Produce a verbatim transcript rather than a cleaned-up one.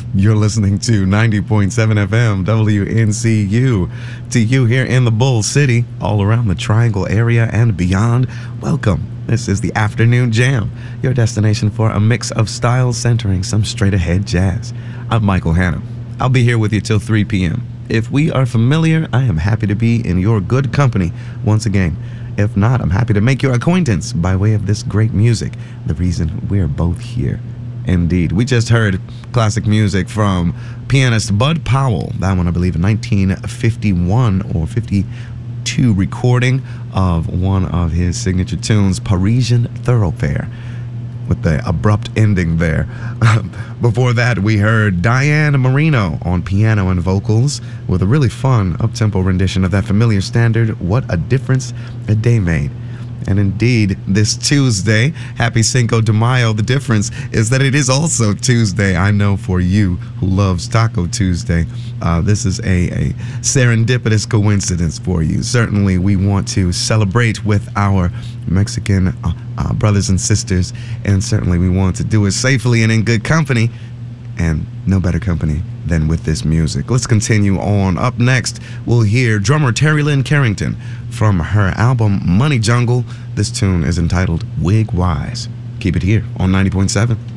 You're listening to ninety point seven F M W N C U. To you here in the Bull City, all around the Triangle area and beyond, welcome. This is the Afternoon Jam, your destination for a mix of styles centering some straight-ahead jazz. I'm Michael Hannum. I'll be here with you till three p.m. If we are familiar, I am happy to be in your good company once again. If not, I'm happy to make your acquaintance by way of this great music, the reason we're both here. Indeed. We just heard classic music from pianist Bud Powell. That one, I believe, a nineteen fifty-one or fifty-two recording of one of his signature tunes, Parisian Thoroughfare, with the abrupt ending there. Before that, we heard Diane Marino on piano and vocals with a really fun up-tempo rendition of that familiar standard, What a Difference a Day Made. And indeed, this Tuesday, happy Cinco de Mayo. The difference is that it is also Tuesday. I know for you who loves Taco Tuesday, uh, this is a, a serendipitous coincidence for you. Certainly, we want to celebrate with our Mexican uh, uh, brothers and sisters, and certainly we want to do it safely and in good company, and no better company than with this music. Let's continue on. Up next, we'll hear drummer Terry Lynn Carrington from her album Money Jungle. This tune is entitled Wig Wise. Keep it here on ninety point seven.